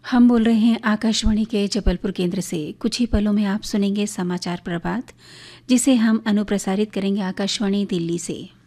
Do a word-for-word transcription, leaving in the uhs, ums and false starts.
हम बोल रहे हैं आकाशवाणी के जबलपुर केंद्र से। कुछ ही पलों में आप सुनेंगे समाचार प्रभात, जिसे हम अनुप्रसारित करेंगे आकाशवाणी दिल्ली से।